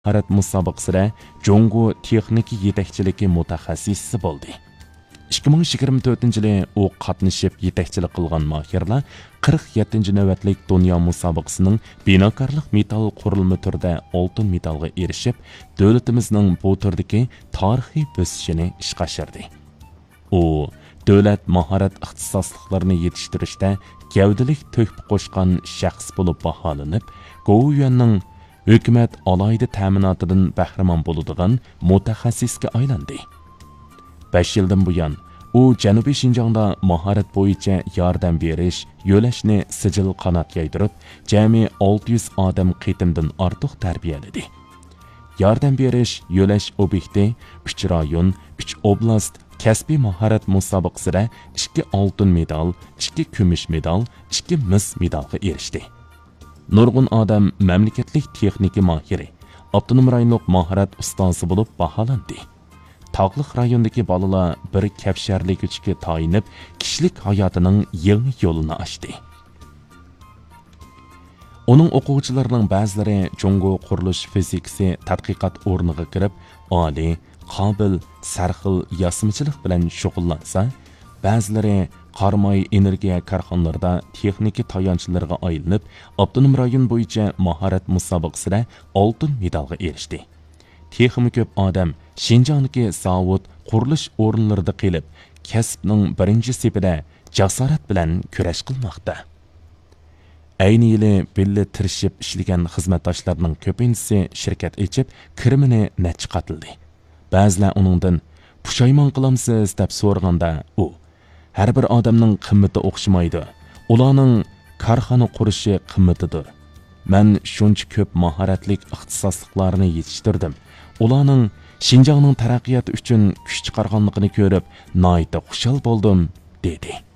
mahorat musobaqasida Jongo texnika yetakchiligi mutaxassisi bo'ldi. 2024-yili u qatnashib yetakchilik qilgan mohirlar 47 navbatlik dunyo musobaqasining binokarlik metal qurilma turida oltin medalga erishib, davlatimizning bu turdagi tarixiy bosishini ishga oshirdi. U davlat mahorat ixtisosliklarini yetishtirishda gavdalik to'hfa qo'shgan shaxs bo'lib baholanib, Gouyuanning hukumat alayda ta'minotidan bahramon bo'ladigan mutaxassisga aylandi. 5 yildan buyon u Janubiy Shinjongda mahorat bo'yicha yordam berish, yo'lashni sijil qanot yaydirib, jami 600 odam qitimdan ortiq tarbiyaladi. Yordam berish, yo'lash obyekti 3 rayon, 3 oblast kasbiy mahorat musobaqasida 2 oltin medal, 2 kumush medal, 2 mis medalga erishdi. Nurg'un odam mamlakatlik texnika mohiri, avtonom rayonlik mahorat ustozi bo'lib baholandi. Tog'liq rayondagi bolalar bir kapsharlik uchga tayinib, kishilik hayotining yangi yo'lini ochdi. Uning o'quvchilarining ba'zilari Jongo qurilish fizikasi tadqiqot o'rniga kirib, oliy, qobil, sarxil yasmichilik bilan shug'ullansa, ba'zilari qarmay energiya korxonalarida texnika tayanchlarga aylanib, avtonom rayon bo'yicha mahorat musobaqasida oltin medalga erishdi. Texmi ko'p odam Shinjongdagi zavod, qurilish o'rinlarida qilib, kasbning birinchi sepida jasorat bilan kurash qilmoqda. Ayni yili birga tirishib ishlagan xizmatdoshlarning ko'pinchisi shirkat ochib, kirimini chiqatildi. Ba'zilar uningdan pushaymon qilamsiz deb so'raganda, u har bir odamning qimmati o'xshamaydi. Ularning korxona qurishi qimmatidir. Men shuncha ko'p mahoratlik ixtisosliklarni yetishtirdim. Ularning Shinjongning taraqqiyoti uchun kuch chiqarganligini ko'rib, nihoyatda xushal bo'ldim, dedi.